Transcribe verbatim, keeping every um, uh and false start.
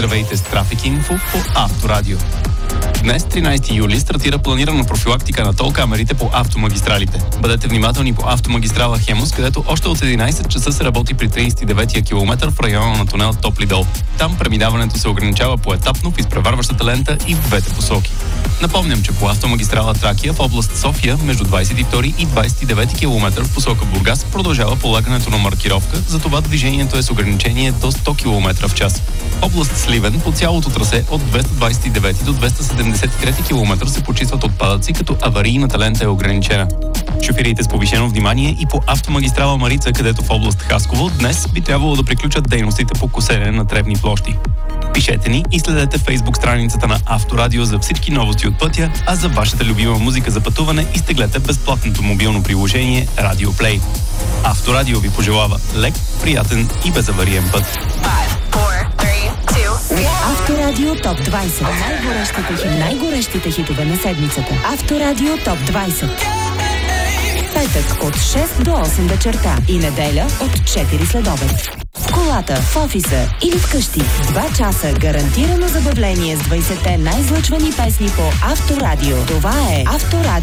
Здравейте с Трафик Info по Авторадио. Днес, тринайсети юли, стартира планирана профилактика на тол камерите по автомагистралите. Бъдете внимателни по автомагистрала Хемус, където още от единайсет часа се работи при трийсет и деветия километър в района на тунел Топли дол. Там преминаването се ограничава поетапно в изпреварващата лента и в двете посоки. Напомням, че по автомагистрала Тракия в област София между двайсет и втори и двайсет и девети километър в посока Бургас продължава полагането на маркировка, затова движението е с ограничение до сто километра в час. Област Сливен по цялото трасе от двеста двайсет и девети до двеста седемдесет и трети километър се почистват отпадъци, като аварийната лента е ограничена. Шофирите с повишено внимание и по автомагистрала Марица, където в област Хасково днес би трябвало да приключат дейностите по косене на тревни площи. Пишете ни и следете Фейсбук страницата на Авторадио за всички новости от пътя, а за вашата любима музика за пътуване изтеглете безплатното мобилно приложение Radio Play. Авторадио ви пожелава лек, приятен и безавариен път. Авторадио Топ двайсет. Най-горещите, хит, най-горещите хитове на седмицата. Авторадио Топ двайсет. Петък от шест до осем вечерта и неделя от четири следобед. В колата, в офиса или вкъщи. Два часа гарантирано забавление с двайсетте най-излъчвани песни по Авторадио. Това е Авторадио.